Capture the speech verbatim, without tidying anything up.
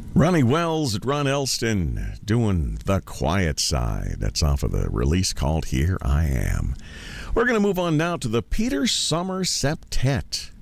Ronnie Wells at Ron Elston doing The Quiet Side. That's off of the release called Here I Am. We're going to move on now to the Peter Sommer Septet.